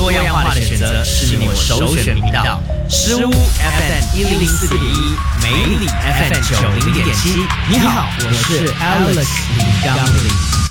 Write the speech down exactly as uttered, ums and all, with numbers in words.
多样化的选择是你我首选频道。诗屋 F M 一零四点一，梅里 F M 九零点七。你好，我是 Alex 李刚林。